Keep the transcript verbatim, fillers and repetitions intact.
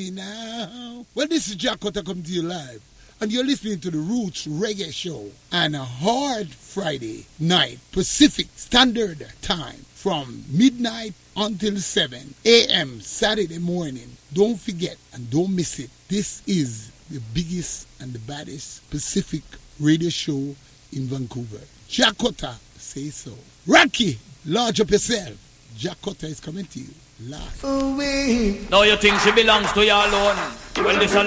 me now. Well, this is Jack Cotter come to you live. And you're listening to the Roots Reggae Show on a hard Friday night, Pacific Standard Time, from midnight until seven a.m. Saturday morning. Don't forget and don't miss it. This is the biggest and the baddest Pacific radio show in Vancouver. Jack Cotter say so. Rocky, large up yourself. Jack Cotter is coming to you live. Now you think she belongs to you alone. Well, this